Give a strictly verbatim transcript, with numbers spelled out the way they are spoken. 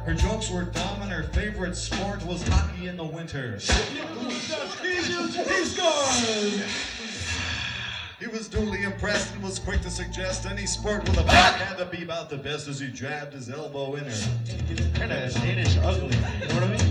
Her jokes were dumb and her favorite sport was hockey in the winter. He's gone! He was duly impressed and was quick to suggest any sport with a bat had to be about the best as he jabbed his elbow in her. Kind of Danish ugly, you know what I mean?